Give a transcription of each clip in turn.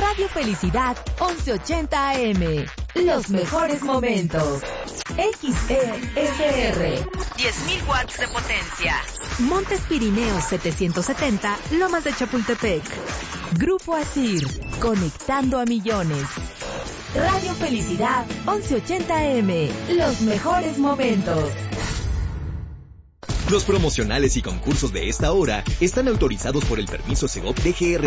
Radio Felicidad 1180 AM. Los mejores momentos. XESR. 10.000 watts de potencia. Montes Pirineos 770, Lomas de Chapultepec. Grupo ASIR, conectando a millones. Radio Felicidad 1180 AM. Los mejores momentos. Los promocionales y concursos de esta hora están autorizados por el permiso Segov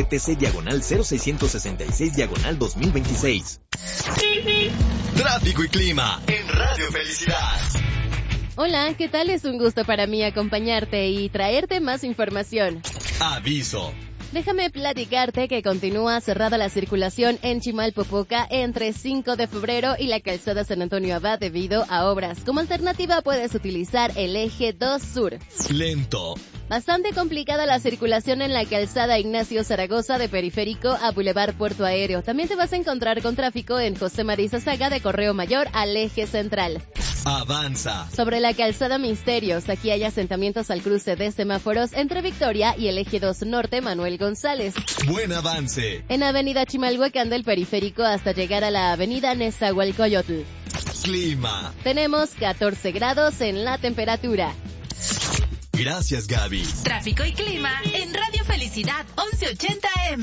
DGRTC/0666/2026. Tráfico y clima en Radio Felicidad. Hola, ¿qué tal? Es un gusto para mí acompañarte y traerte más información. Aviso. Déjame platicarte que continúa cerrada la circulación en Chimalpopoca entre 5 de febrero y la calzada San Antonio Abad debido a obras. Como alternativa puedes utilizar el eje 2 Sur. Lento. Bastante complicada la circulación en la calzada Ignacio Zaragoza de Periférico a Boulevard Puerto Aéreo. También te vas a encontrar con tráfico en José María Saga de Correo Mayor al eje central. Avanza. Sobre la calzada Misterios, aquí hay asentamientos al cruce de semáforos entre Victoria y el eje 2 Norte Manuel González. Buen avance. En avenida Chimalhuacán del Periférico hasta llegar a la avenida Nezahualcóyotl. Clima. Tenemos 14 grados en la temperatura. Gracias, Gaby. Tráfico y clima en Radio Felicidad 1180 AM.